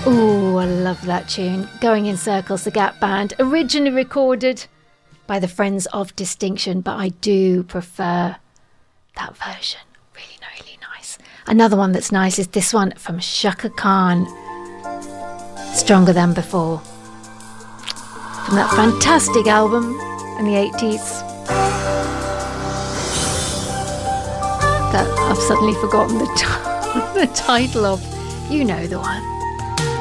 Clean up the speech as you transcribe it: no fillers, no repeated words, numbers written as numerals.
Oh, I love that tune. Going in Circles, the Gap Band, originally recorded by the Friends of Distinction, but I do prefer that version. Really, really nice. Another one that's nice is this one from Chaka Khan, Stronger Than Before, from that fantastic album in the 80s that I've suddenly forgotten the title of. You know the one.